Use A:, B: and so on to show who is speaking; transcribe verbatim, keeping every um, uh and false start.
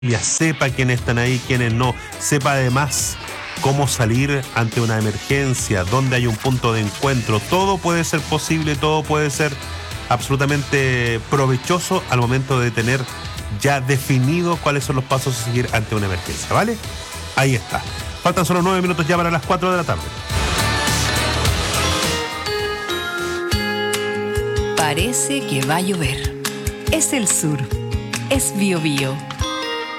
A: sepa quiénes están ahí, quiénes no, sepa además cómo salir ante una emergencia, dónde hay un punto de encuentro. Todo puede ser posible, todo puede ser absolutamente provechoso al momento de tener ya definido cuáles son los pasos a seguir ante una emergencia, ¿vale? Ahí está. Faltan solo nueve minutos ya para las cuatro de la tarde.
B: Parece que va a llover. Es el sur. Es Bío Bío.